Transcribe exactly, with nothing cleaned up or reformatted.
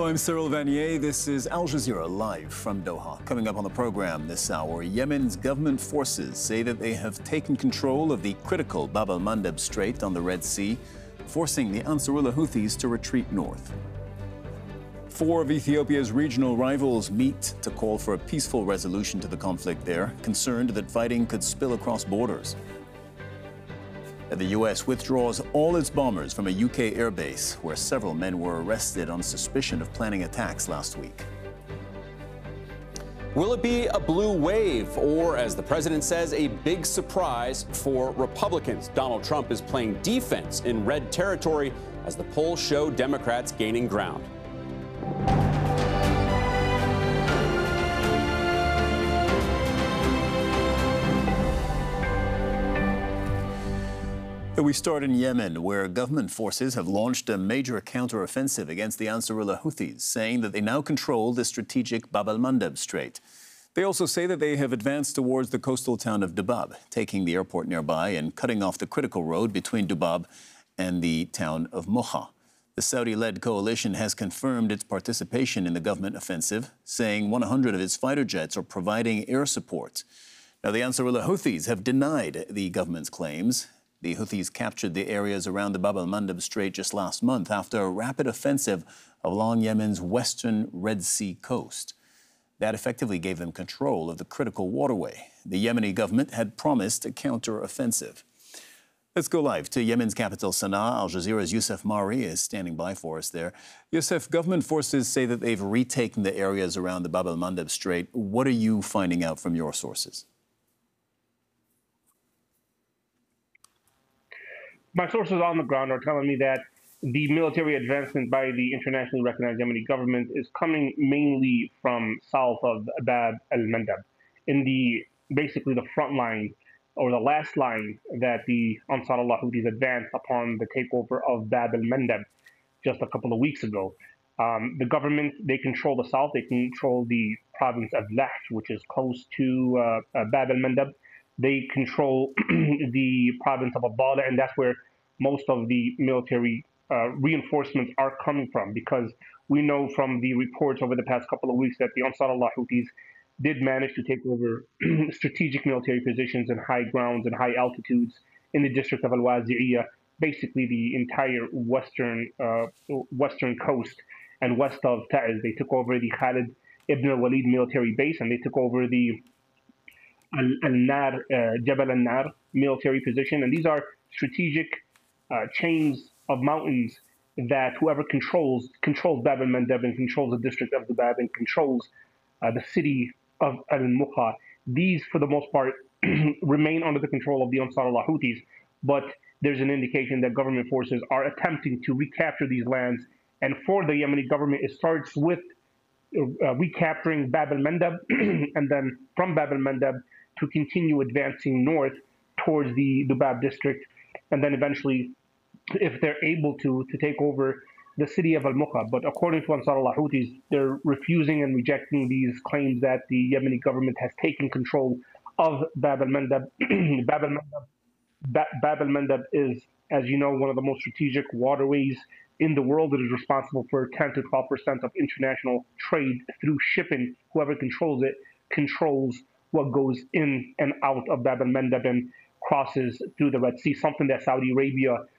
I'm Cyril Vanier. This is Al Jazeera live from Doha. Coming up on the program this hour, Yemen's government forces say that they have taken control of the critical Bab al-Mandab Strait on the Red Sea, forcing the Ansarullah Houthis to retreat north. Four of Ethiopia's regional rivals meet to call for a peaceful resolution to the conflict there, concerned that fighting could spill across borders. The U S withdraws all its bombers from a U K airbase, where several men were arrested on suspicion of planning attacks last week. Will it be a blue wave or, as the president says, a big surprise for Republicans? Donald Trump is playing defense in red territory as the polls show Democrats gaining ground. We start in Yemen, where government forces have launched a major counteroffensive against the Ansarullah Houthis, saying that they now control the strategic Bab al-Mandab Strait. They also say that they have advanced towards the coastal town of Dubab, taking the airport nearby and cutting off the critical road between Dubab and the town of Mocha. The Saudi-led coalition has confirmed its participation in the government offensive, saying one hundred of its fighter jets are providing air support. Now, the Ansarullah Houthis have denied the government's claims. The Houthis captured the areas around the Bab al-Mandab Strait just last month after a rapid offensive along Yemen's western Red Sea coast. That effectively gave them control of the critical waterway. The Yemeni government had promised a counter-offensive. Let's go live to Yemen's capital, Sana'a. Al Jazeera's Youssef Mari is standing by for us there. Youssef, government forces say that they've retaken the areas around the Bab al-Mandab Strait. What are you finding out from your sources? My sources on the ground are telling me that the military advancement by the internationally recognized Yemeni government is coming mainly from south of Bab al-Mandab, in the basically the front line or the last line that the Ansarullah Houthis advanced upon the takeover of Bab al-Mandab just a couple of weeks ago. Um, the government, they control the south, they control the province of Lahj, which is close to uh, uh, Bab al-Mandab. They control the province of Abala, and that's where most of the military uh, reinforcements are coming from, because we know from the reports over the past couple of weeks that the Ansarullah Houthis did manage to take over strategic military positions in high grounds and high altitudes in the district of Al-Wazi'iyah, basically the entire western uh, western coast and west of Ta'ez. They took over the Khalid ibn al-Walid military base, and they took over the Al-Nar, uh, Jabal al-Nar military position. And these are strategic uh, chains of mountains that whoever controls, controls Bab al-Mandab and controls the district of Dubab and controls uh, the city of Al-Muqa. These, for the most part, remain under the control of the Ansarullah Houthis, but there's an indication that government forces are attempting to recapture these lands. And for the Yemeni government, it starts with uh, recapturing Bab al-Mandab, and then from Bab al-Mandab to continue advancing north towards the Dubab district, and then eventually, if they're able to, to take over the city of Al-Muqa. But according to Ansarullah Houthis, they're refusing and rejecting these claims that the Yemeni government has taken control of Bab al-Mandab. Bab al-Mandab, ba Bab al-Mandab is, as you know, one of the most strategic waterways in the world. It is responsible for ten to twelve percent of international trade through shipping. Whoever controls it controls what goes in and out of Bab al-Mandab and crosses through the Red Sea, something that Saudi Arabia